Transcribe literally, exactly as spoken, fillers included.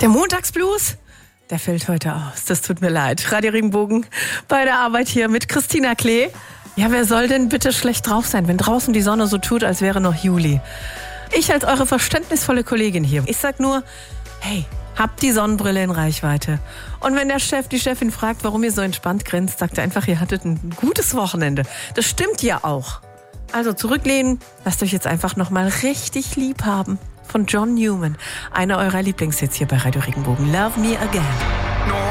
Der Montagsblues, der fällt heute aus. Das tut mir leid. Radio Regenbogen bei der Arbeit hier mit Christina Klee. Ja, wer soll denn bitte schlecht drauf sein, wenn draußen die Sonne so tut, als wäre noch Juli? Ich als eure verständnisvolle Kollegin hier. Ich sag nur, hey, habt die Sonnenbrille in Reichweite. Und wenn der Chef, die Chefin fragt, warum ihr so entspannt grinst, sagt ihr einfach, ihr hattet ein gutes Wochenende. Das stimmt ja auch. Also zurücklehnen, lasst euch jetzt einfach nochmal richtig lieb haben. Von John Newman, einer eurer Lieblingshits hier bei Radio Regenbogen. Love Me Again.